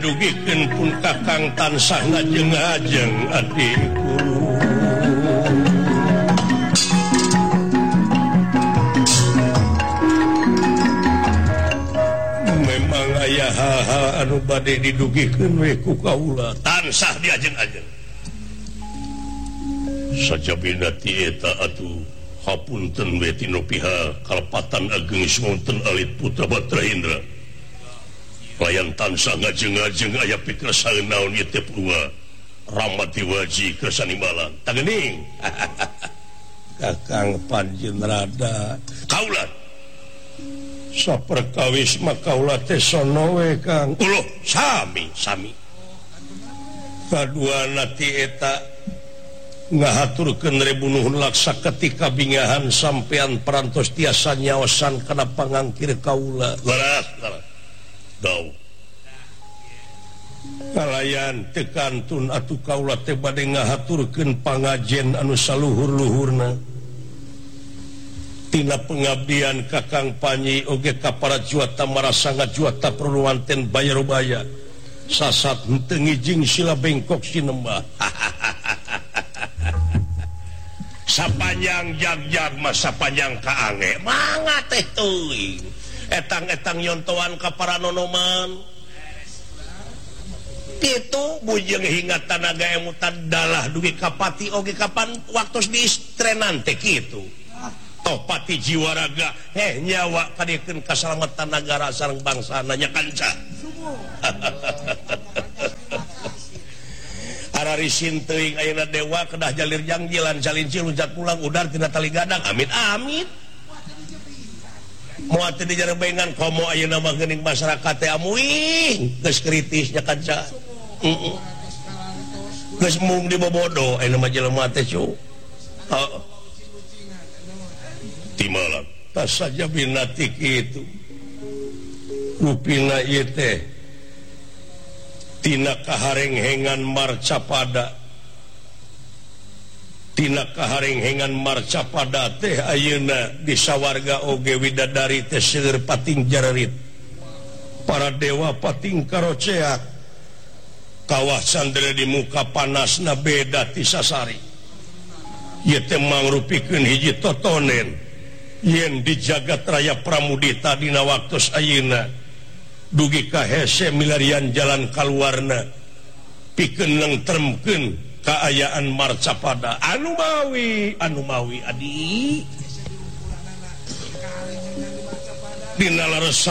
Dugikeun pun kakang tansah ngajeng-ajeng adikku. Memang aya hal-hal anu bade didugikeun we ku kaula tansah diajeng-ajeng. Sajabina ti eta atuh hapunten we tinu pihak kalepatan ageng wonten alit putra Batra Indra. Layan tansah ngajeng-ngajeng aya pikeun naon ieu teh purwa Ramati Waji Kersanimbalan. Tangening. Kakang Panjenrada. Kaula saperkawis mah kaula teh sono we Kang. Uloh sami. Kaduana ti eta ngahaturkeun rebunuhun laksa ketika bingahan sampean parantos tiasa nyaosan kana pangangkir kaula. Laras. Dau. Kalayan tekantun atuh kaula teh bade ngahaturkeun pangajen anu saluhur-luhurna. Tina pengabdian Kakang Panyi oge ka para juata marasanga juata perluanten bayar-baya. Sasat henteu ngijing sila bengkok sinembah. Sapanjang jag-jag mah sapanjang kaange. Mangga teh teuing. Etang-etang nyontoan ka para nonoman itu bujeng hingga tanaga emutan dalah dugi kapati oge kapan waktu di istrenan teh kitu topati jiwa raga nyawa kadikeun kasalamatan nagara sareng bangsana nya kanca ararisin teuing ayeuna dewa kedah jalir jangjilan jalinci lunjat pulang udar tina tali gadang amit moal teu dijarebengan komo ayeuna mah geuning masyarakat teh amuing geus kritisnya kanca. Geus mung dibobodo ayeuna mah jelema teh cu. Ti malam tas saja binati kitu. Rupina ieu teh tina kaharenghengan marcapada. Tina kaharenghengan marcapada teh ayeuna di sawarga oge widadari teh seueur pating jararit. Para dewa pating karoceak. Kawah sandera di muka panasna beda ti sasari. Ieu teh mangrupikeun hiji totonen yen di jagat raya Pramudita dina waktos ayeuna dugi ka hese milarian jalan kaluarna pikeun nengtremkeun kaayaan marcapada anu mawi adi dina lares